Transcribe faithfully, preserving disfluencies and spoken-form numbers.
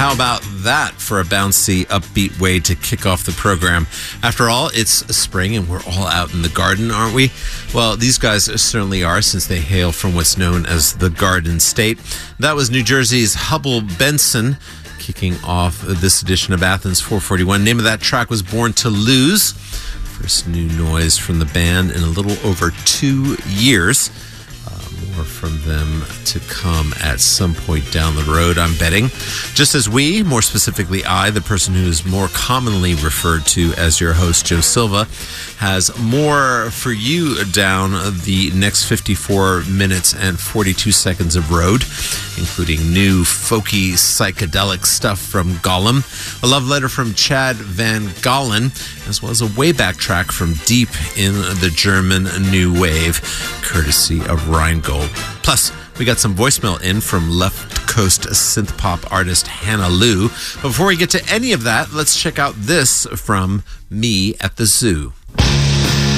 How about that for a bouncy, upbeat way to kick off the program? After all, it's spring and we're all out in the garden, aren't we? Well, these guys certainly are, since they hail from what's known as the Garden State. That was New Jersey's Hubble Benson, kicking off this edition of Athens four forty-one. Name of that track was Born to Lose. First new noise from the band in a little over two years. More from them to come at some point down the road, I'm betting. Just as we, more specifically I, the person who is more commonly referred to as your host, Joe Silva, has more for you down the next fifty-four minutes and forty-two seconds of road, including new folky psychedelic stuff from Gollum, a love letter from Chad Van Gallen, as well as a way back track from deep in the German New Wave, courtesy of Rheingold. Plus, we got some voicemail in from left coast synth pop artist Hannah Lou. But before we get to any of that, let's check out this from Me at the Zoo.